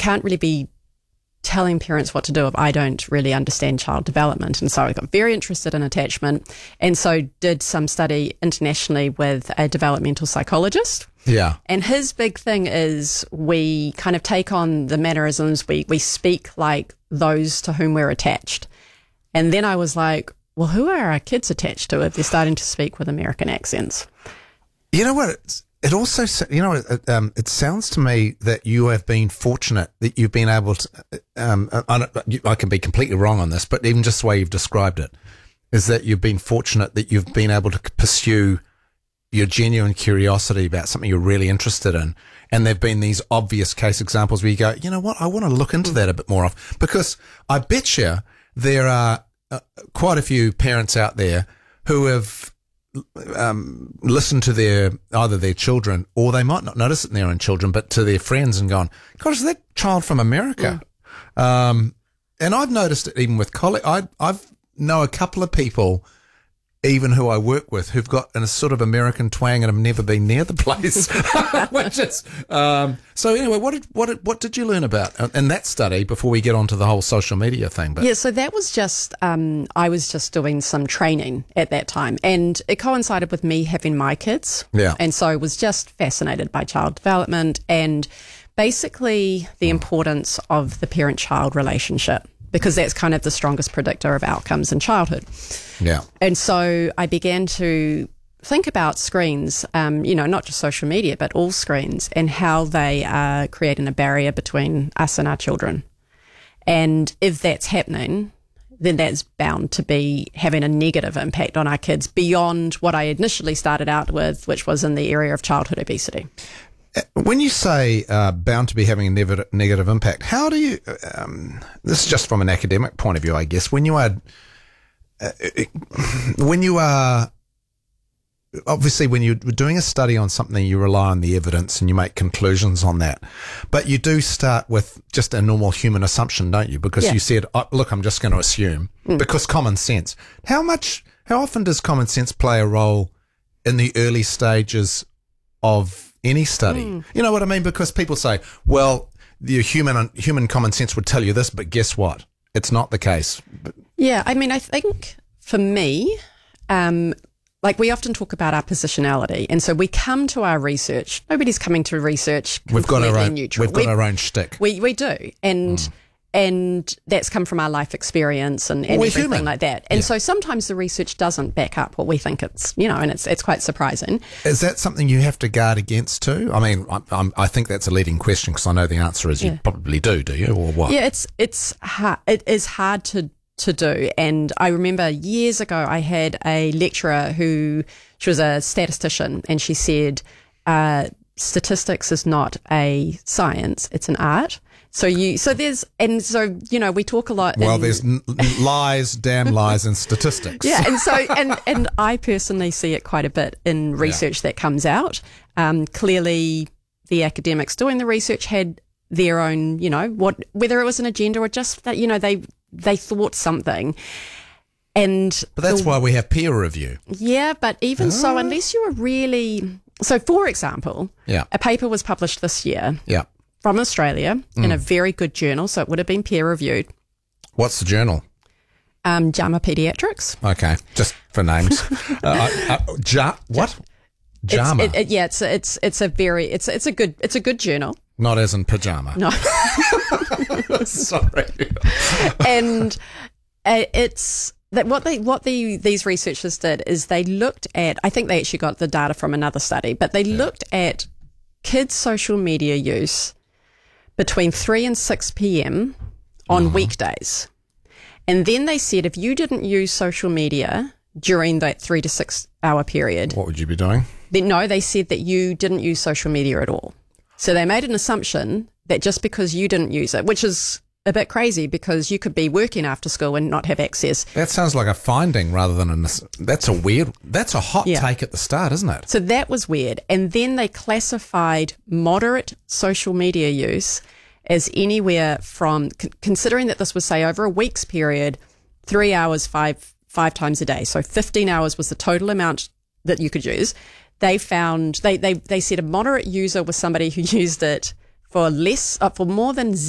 can't really be telling parents what to do if I don't really understand child development. And so I got very interested in attachment, and so did some study internationally with a developmental psychologist. Yeah. And his big thing is we kind of take on the mannerisms, we speak like those to whom we're attached. And then I was like, well, who are our kids attached to if they're starting to speak with American accents? You know what? It also, it sounds to me that you have been fortunate that you've been able to, I can be completely wrong on this, but even just the way you've described it, is that you've been fortunate that you've been able to pursue your genuine curiosity about something you're really interested in. And there've been these obvious case examples where you go, you know what, I want to look into that a bit more of, because I bet you there are quite a few parents out there who have listened to either their children, or they might not notice it in their own children, but to their friends, and gone, gosh, is that child from America? And I've noticed it even with colleagues. I've know a couple of people, even who I work with, who've got a sort of American twang and have never been near the place. Which is, so anyway, what did you learn about in that study before we get on to the whole social media thing? Yeah, so that was just, I was just doing some training at that time, and it coincided with me having my kids. Yeah. And so I was just fascinated by child development and basically the importance of the parent-child relationship, because that's kind of the strongest predictor of outcomes in childhood. Yeah. And so I began to think about screens, not just social media, but all screens, and how they are creating a barrier between us and our children. And if that's happening, then that's bound to be having a negative impact on our kids beyond what I initially started out with, which was in the area of childhood obesity. When you say bound to be having a negative impact, how do you, this is just from an academic point of view, I guess, when you are, obviously when you're doing a study on something, you rely on the evidence and you make conclusions on that. But you do start with just a normal human assumption, don't you? Because you said, look, I'm just going to assume, because common sense. How often does common sense play a role in the early stages of any study? You know what I mean? Because people say, well, the human common sense would tell you this, but guess what? It's not the case. Yeah, I mean, I think for me, like we often talk about our positionality, and so we come to our research. Nobody's coming to research completely neutral. We've got our own shtick. We do, and that's come from our life experience and everything human. Like that. And so sometimes the research doesn't back up what we think it's, and it's quite surprising. Is that something you have to guard against too? I mean, I think that's a leading question, because I know the answer is you probably do you, or what? Yeah, it's hard. It is hard to do. And I remember years ago, I had a lecturer she was a statistician, and she said, statistics is not a science, it's an art. We talk a lot. Well, there's lies, damn lies, and statistics. Yeah, and so, and I personally see it quite a bit in research that comes out. Clearly, the academics doing the research had their own, whether it was an agenda or just that, they thought something. But that's why we have peer review. Yeah, but even so, unless you were really, so for example, a paper was published this year. Yeah. From Australia in a very good journal, so it would have been peer reviewed. What's the journal? JAMA Pediatrics. Okay, just for names. What? JAMA. It's a good journal. Not as in pajama. No. Sorry. And it's that these researchers did is they looked at, I think they actually got the data from another study, but they looked at kids' social media use between 3 and 6 p.m. on weekdays. And then they said if you didn't use social media during that 3 to 6 hour period. What would you be doing? They said that you didn't use social media at all. So they made an assumption that just because you didn't use it, which is a bit crazy because you could be working after school and not have access. That sounds like a finding rather than that's a hot take at the start, isn't it? So that was weird. And then they classified moderate social media use as anywhere from, considering that this was, say, over a week's period, 3 hours, five times a day. So 15 hours was the total amount that you could use. They found, they said a moderate user was somebody who used it for more than